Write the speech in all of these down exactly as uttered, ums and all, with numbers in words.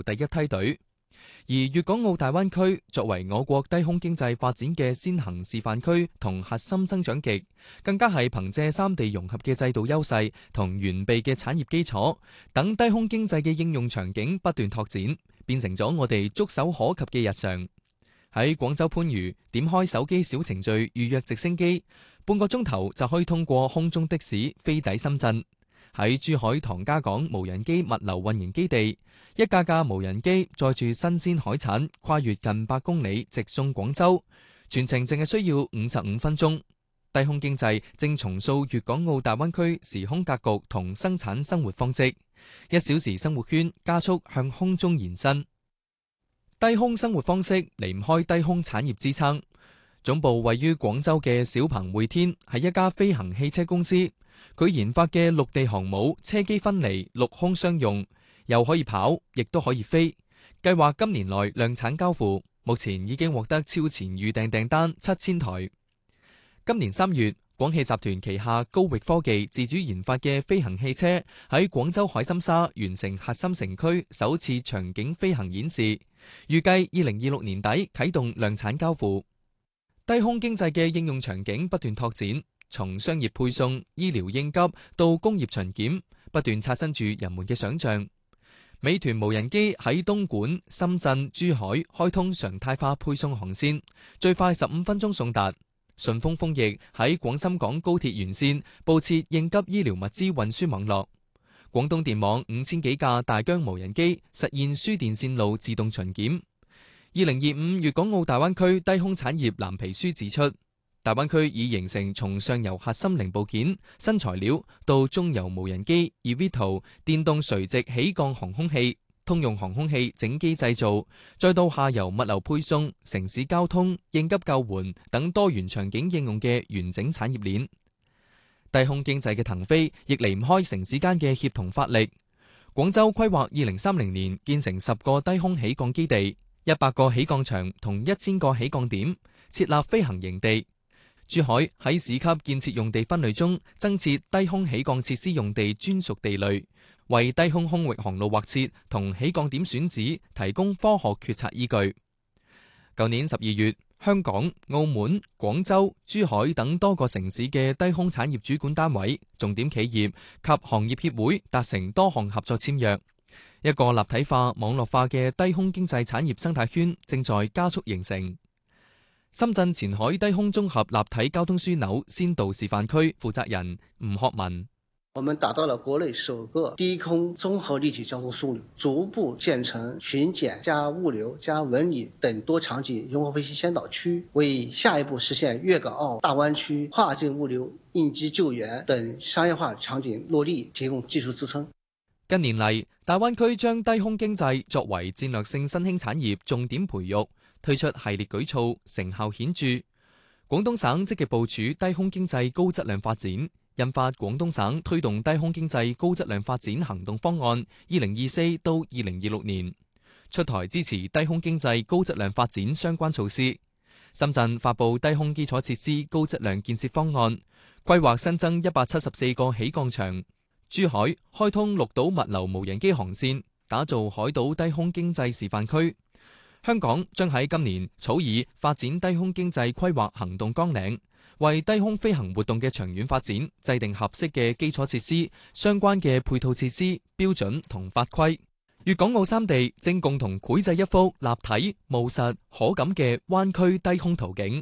第一梯隊。而粵港澳大灣區作為我國低空經濟發展嘅先行示範區同核心增長極，更加係憑借三地融合嘅制度優勢同完備嘅產業基礎等低空經濟嘅應用場景不斷拓展，變成咗我哋觸手可及嘅日常。喺廣州番禺點開手機小程序預約直升機，半個鐘頭就可以通過空中的士飛抵深圳。喺珠海唐家港無人機物流運營基地，一架架無人機載住新鮮海產，跨越近百公里直送廣州，全程淨係需要五十五分鐘。低空經濟正重塑粵港澳大灣區時空格局同生產生活方式，一小時生活圈加速向空中延伸。低空生活方式離唔開低空產業支撐。總部位於廣州嘅小鵬匯天係一家飛行汽車公司。佢研發嘅陸地航母車機分離陸空雙用，又可以跑，亦都可以飛。計劃今年內量產交付，目前已經獲得超前預訂訂單七千台。今年三月，廣汽集團旗下高域科技自主研發嘅飛行汽車喺廣州海心沙完成核心城區首次場景飛行演示，預計二零二六年底啟動量產交付。低空經濟嘅應用場景不斷拓展。從商業配送、醫療應急到工業巡檢，不斷刷新住人們嘅想象。美團無人機喺東莞、深圳、珠海開通常態化配送航線，最快十五分鐘送達。順豐豐翼喺廣深港高鐵沿線佈設應急醫療物資運輸網絡。廣東電網五千幾架大疆無人機實現輸電線路自動巡檢。二零二五粵港澳大灣區低空產業藍皮書指出，大灣區已形成從上游核心零部件、新材料到中游無人機、E V T O、電動垂直起降航空器、通用航空器整機製造，再到下游物流配送、城市交通、應急救援等多元場景應用嘅完整產業鏈。低空經濟嘅騰飛亦離唔開城市間嘅協同發力。廣州規劃二零三零年建成十個低空起降基地、一百個起降場同一千個起降點，設立飛行營地。珠海喺市級建設用地分類中增設低空起降設施用地專屬地類，為低空空域航路劃設同起降點選址提供科學決策依據。舊年十二月，香港、澳門、廣州、珠海等多個城市嘅低空產業主管單位、重點企業及行業協會達成多項合作簽約，一個立體化、網絡化嘅低空經濟產業生態圈正在加速形成。深圳前海低空綜合立體交通樞紐先導示範區負責人吳學文： 我們打造了國內首個低空綜合立體交通樞紐，逐步建成巡檢加物流加文旅等多場景融合飛行先導區，為下一步實現粵港澳大灣區跨境物流、應急救援等商業化場景落地提供技術支撐。 近年嚟，大灣區將低空經濟作為戰略性新興產業重點培育。推出系列舉措，成效顯著。廣東省積極部署低空經濟高質量發展，印發廣東省推動低空經濟高質量發展行動方案（二零二四到二零二六年），出台支持低空經濟高質量發展相關措施。深圳發布低空基礎設施高質量建設方案，規劃新增一百七十四個起降場。珠海開通綠島物流無人機航線，打造海島低空經濟示範區。香港將喺今年草擬發展低空經濟規劃行動綱領，為低空飛行活動嘅長遠發展制定合適嘅基礎設施、相關嘅配套設施、標準同法規。粵港澳三地正共同繪製一幅立體、務實、可感嘅灣區低空圖景。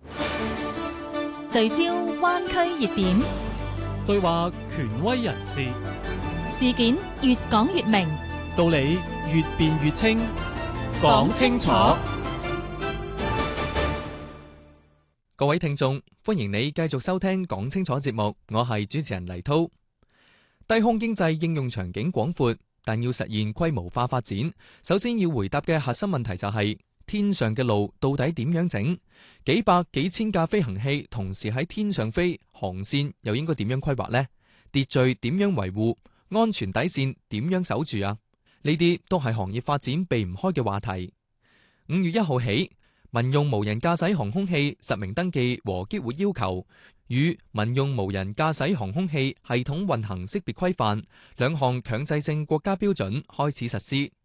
聚焦灣區熱點， 對話權威人士， 事件越講越明， 道理越辯越清。講清楚， 各位聽眾，歡迎你繼續收聽講清楚節目，我係主持人黎濤。低空經濟應用場景廣闊，但要實現規模化發展，首先要回答嘅核心問題就係、是、天上嘅路到底點樣整？幾百幾千架飛行器同時喺天上飛，航線又應該點樣規劃呢？秩序點樣維護？安全底線點樣守住啊？呢啲都係行業發展避唔開嘅話題。五月一號起，民用無人駕駛航空器實名登記和激活要求與民用無人駕駛航空器系統運行識別規範兩項強制性國家標準開始實施。